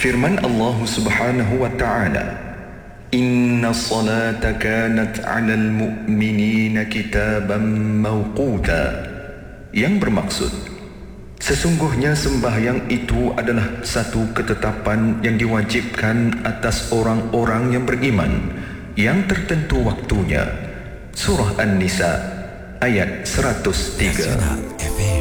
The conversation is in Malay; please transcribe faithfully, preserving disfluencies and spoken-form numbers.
Firman Allah Subhanahu wa taala, "Inna salata kanat 'alal mu'minina kitaban mawquta." Yang bermaksud, sesungguhnya sembahyang itu adalah satu ketetapan yang diwajibkan atas orang-orang yang beriman, yang tertentu waktunya. Surah An-Nisa ayat seratus tiga.